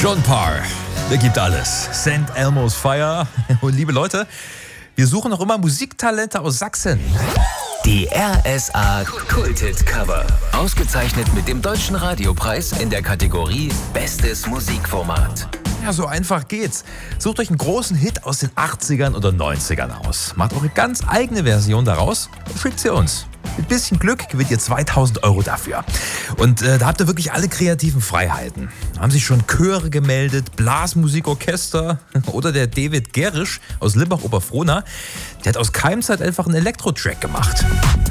John Parr, der gibt alles. St. Elmo's Fire. Und liebe Leute, wir suchen noch immer Musiktalente aus Sachsen. Die RSA Kulthit Cover. Ausgezeichnet mit dem Deutschen Radiopreis in der Kategorie Bestes Musikformat. Ja, so einfach geht's. Sucht euch einen großen Hit aus den 80ern oder 90ern aus. Macht eure ganz eigene Version daraus und schickt sie uns. Mit bisschen Glück gewinnt ihr 2.000 Euro dafür. Und da habt ihr wirklich alle kreativen Freiheiten. Da haben sich schon Chöre gemeldet, Blasmusikorchester oder der David Gerisch aus Limbach-Oberfrohna. Der hat aus Keimzeit einfach einen Elektro-Track gemacht.